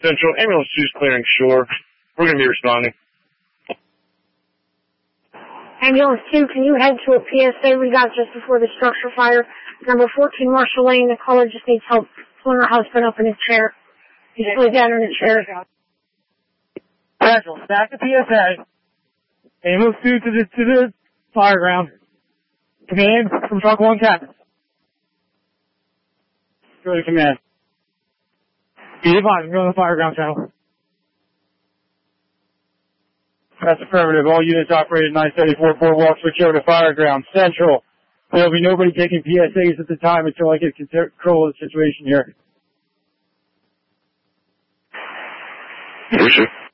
Central. Ambulance 2 is clearing shore. We're going to be responding. Ambulance 2, can you head to a PSA we got just before the structure fire? Number 14 Marshall Lane, the caller just needs help pulling her husband up in his chair. He's really down in his chair. Central, back to PSA. Ambulance 2 to the fire ground. Command from Truck 1 Captain. Go to command. Be advised, go to the fire ground channel. That's affirmative. All units operated 974 Boardwalk switch over to fire ground. Central. There'll be nobody taking PSAs at the time until I get control of the situation here. Appreciate it.